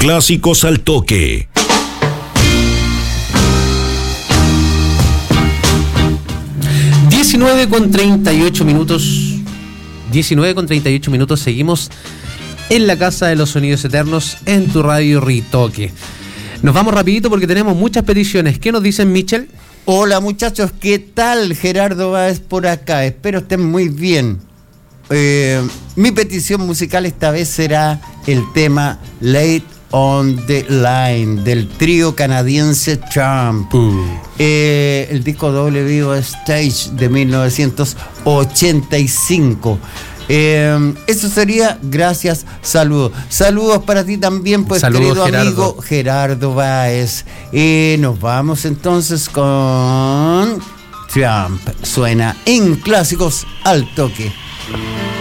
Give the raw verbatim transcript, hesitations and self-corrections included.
Clásicos al Toque. diecinueve con treinta y ocho minutos. diecinueve con treinta y ocho minutos. Seguimos en la Casa de los Sonidos Eternos en tu radio Ritoque. Nos vamos rapidito porque tenemos muchas peticiones. ¿Qué nos dicen, Michel? Hola muchachos, ¿qué tal? Gerardo Báez por acá, espero estén muy bien. Eh, mi petición musical esta vez será el tema Late on the Line del trío canadiense Trump. Uh. Eh, el disco doble vivo Stage de mil novecientos ochenta y cinco. Eh, eso sería, gracias, saludos. Saludos para ti también, pues, saludos, querido Gerardo. Amigo Gerardo Báez. Eh, nos vamos entonces con Trump. Suena en Clásicos al Toque.